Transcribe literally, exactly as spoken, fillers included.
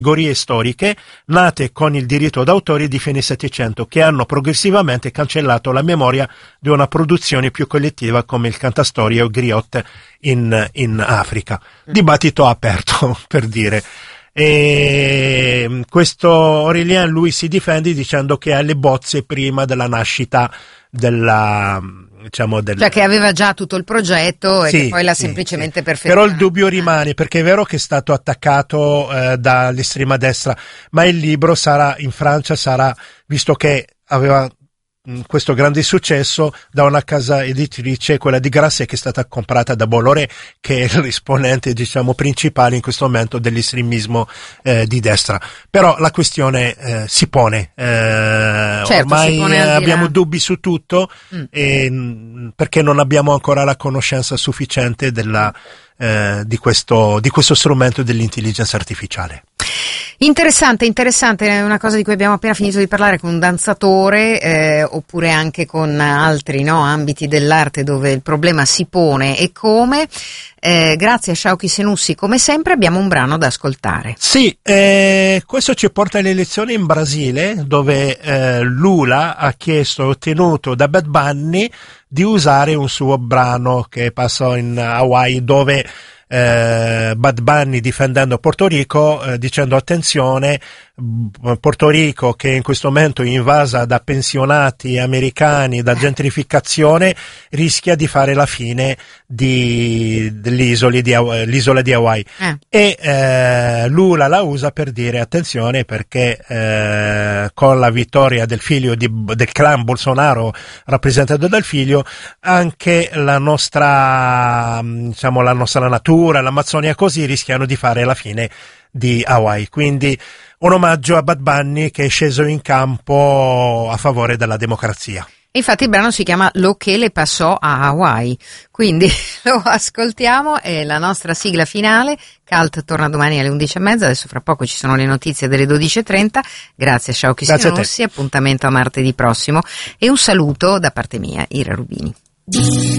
categorie storiche nate con il diritto d'autore di fine Settecento, che hanno progressivamente cancellato la memoria di una produzione più collettiva come il cantastorie o griot in, in Africa. Dibattito aperto, per dire. E questo Aurélien, lui si difende dicendo che ha le bozze prima della nascita della, diciamo, del... cioè che aveva già tutto il progetto e sì, che poi l'ha sì, semplicemente sì. perfezionato. Però il dubbio rimane, perché è vero che è stato attaccato eh, dall'estrema destra, ma il libro sarà in Francia, sarà, visto che aveva mh, questo grande successo, da una casa editrice, quella di Grasset, che è stata comprata da Bolloré, che è l'esponente, diciamo, principale in questo momento dell'estremismo eh, di destra. Però la questione eh, si pone, eh, certo, ormai si pone eh, abbiamo là. dubbi su tutto, mm. e, mh, perché non abbiamo ancora la conoscenza sufficiente della, eh, di questo, di questo strumento dell'intelligenza artificiale. Interessante, interessante, è una cosa di cui abbiamo appena finito di parlare con un danzatore, eh, oppure anche con altri, no, ambiti dell'arte dove il problema si pone e come. Eh, grazie a Shauki Senussi, come sempre abbiamo un brano da ascoltare. Sì, eh, questo ci porta alle elezioni in Brasile, dove eh, Lula ha chiesto e ottenuto da Bad Bunny di usare un suo brano che passò in Hawaii, dove Eh, Bad Bunny, difendendo Porto Rico, eh, dicendo attenzione, Porto Rico, che in questo momento è invasa da pensionati americani, da gentrificazione, rischia di fare la fine di, dell'isola di, l'isola di Hawaii. Eh. E eh, Lula la usa per dire attenzione, perché eh, con la vittoria del figlio di, del clan Bolsonaro, rappresentato dal figlio, anche la nostra, diciamo, la nostra natura, l'Amazzonia, così rischiano di fare la fine di Hawaii. Quindi un omaggio a Bad Bunny, che è sceso in campo a favore della democrazia. Infatti il brano si chiama Lo che le passò a Hawaii, quindi lo ascoltiamo, è la nostra sigla finale. Cult torna domani alle undici e mezza, adesso fra poco ci sono le notizie delle dodici e trenta. Grazie a Shauki Senussi, appuntamento a martedì prossimo e un saluto da parte mia, Ira Rubini.